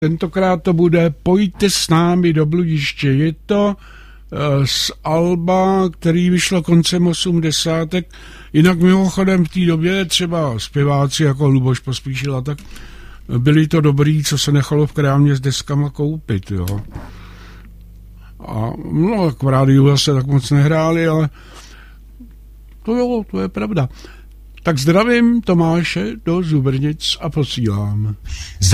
Tentokrát to bude Pojďte s námi do bludiště. Je to z alba, který vyšlo koncem 80. Jinak mimochodem v té době třeba zpěváci jako Luboš Pospíšil a tak byli to dobrý, co se nechalo v krámě s deskama koupit, jo. A no, v rádiu se tak moc nehráli, ale to je pravda. Tak zdravím Tomáše do Zubrnic a posílám.